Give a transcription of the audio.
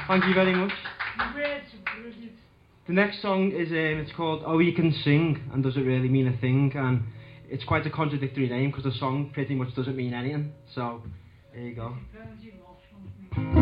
Thank you very much. Brilliant. The next song is it's called Oh You Can Sing and Does It Really Mean a Thing, and it's quite a contradictory name because the song pretty much doesn't mean anything, so there you go.